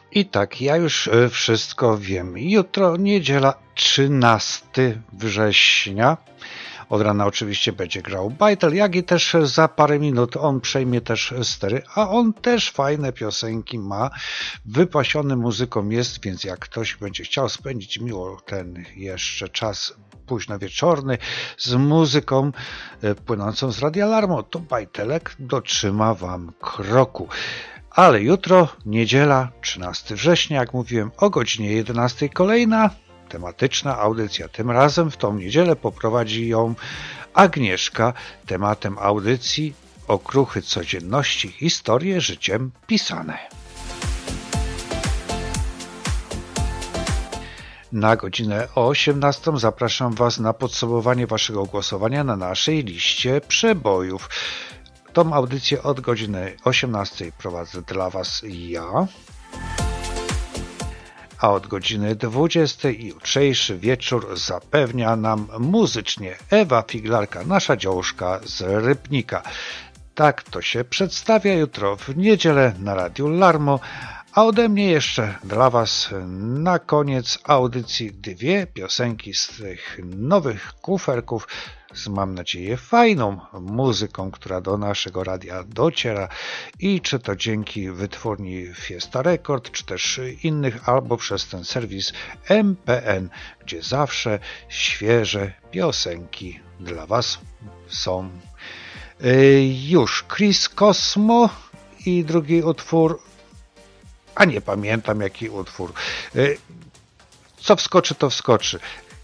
I tak, ja już wszystko wiem. Jutro niedziela 13 września. Od rana oczywiście będzie grał Bajtel, jak i też za parę minut on przejmie też stery, a on też fajne piosenki ma, wypasiony muzyką jest, więc jak ktoś będzie chciał spędzić miło ten jeszcze czas późnowieczorny z muzyką płynącą z Radia Larmo, to Bajtelek dotrzyma wam kroku. Ale jutro, niedziela, 13 września, jak mówiłem, o godzinie 11 kolejna tematyczna audycja. Tym razem w tą niedzielę poprowadzi ją Agnieszka. Tematem audycji okruchy codzienności, historie życiem pisane. Na godzinę 18 zapraszam Was na podsumowanie Waszego głosowania na naszej liście przebojów. Tą audycję od godziny 18 prowadzę dla Was ja, a od godziny 20 i jutrzejszy wieczór zapewnia nam muzycznie Ewa Figlarka, nasza działuszka z Rybnika. Tak to się przedstawia jutro w niedzielę na Radiu Larmo, a ode mnie jeszcze dla Was na koniec audycji dwie piosenki z tych nowych kuferków z, mam nadzieję, fajną muzyką, która do naszego radia dociera i czy to dzięki wytwórni Fiesta Record, czy też innych, albo przez ten serwis MPN, gdzie zawsze świeże piosenki dla Was są. Już Chris Cosmo i drugi utwór, a nie pamiętam jaki utwór. Co wskoczy, to wskoczy.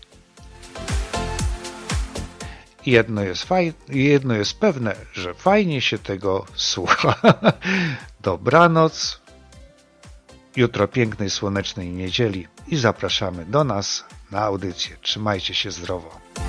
Jedno jest pewne, że fajnie się tego słucha. Dobranoc. Jutro pięknej, słonecznej niedzieli i zapraszamy do nas na audycję. Trzymajcie się zdrowo.